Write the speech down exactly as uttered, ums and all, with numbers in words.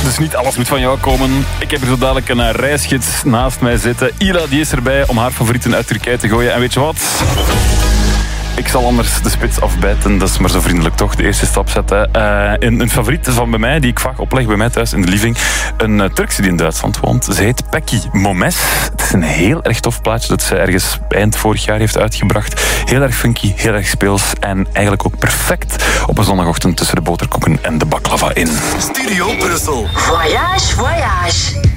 Dus niet alles moet van jou komen. Ik heb er zo dadelijk een reisgids naast mij zitten. Ila, die is erbij om haar favorieten uit Turkije te gooien. En weet je wat? Ik zal anders de spits afbijten, dat is maar zo vriendelijk toch, de eerste stap zetten. Uh, een, een favoriet van bij mij, die ik vaak opleg bij mij thuis in de living. Een uh, Turkse die in Duitsland woont. Ze heet Pekki Momes. Het is een heel erg tof plaatje dat ze ergens eind vorig jaar heeft uitgebracht. Heel erg funky, heel erg speels en eigenlijk ook perfect op een zondagochtend tussen de boterkoeken en de baklava in. Studio Brussel. Voyage, voyage.